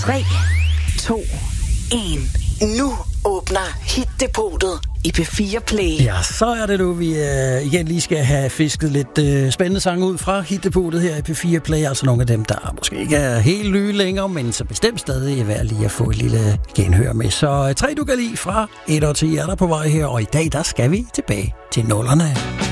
3, 2, 1. Nu åbner Hit-depotet i P4 Play. Ja, så er det nu, vi igen lige skal have fisket lidt spændende sange ud fra Hit-depotet her i P4 Play. Altså nogle af dem, der måske ikke er helt nye længere, men så bestemt stadig er værd lige at få et lille genhør med. Så 3 du kan lide fra 1 år til er der på vej her, og i dag der skal vi tilbage til 0'erne.